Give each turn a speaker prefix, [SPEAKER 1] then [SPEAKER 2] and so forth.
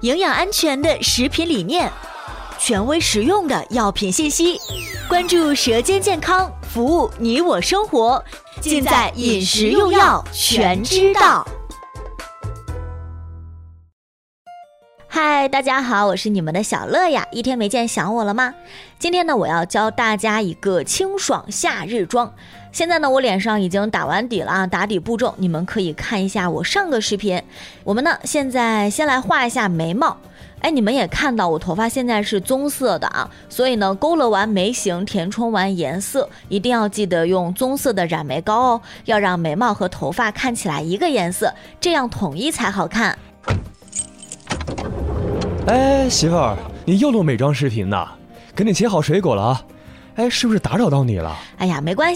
[SPEAKER 1] 营养安全的食品理念，权威实用的药品信息，关注舌尖健康，服务你我生活，尽在饮食用药全知道。嗨，大家好，我是你们的小乐呀，一天没见想我了吗？今天呢，我要教大家一个清爽夏日妆。现在呢，我脸上已经打完底了啊，打底步骤你们可以看一下我上个视频。我们呢，现在先来画一下眉毛。你们也看到我头发现在是棕色的啊，所以呢，勾勒完眉形，填充完颜色，一定要记得用棕色的染眉膏哦，要让眉毛和头发看起来一个颜色，这样统一才好看。
[SPEAKER 2] 媳妇儿，你又录美妆视频呢？赶紧切好水果了啊！是不是打扰到你了？
[SPEAKER 1] 哎呀，没关系。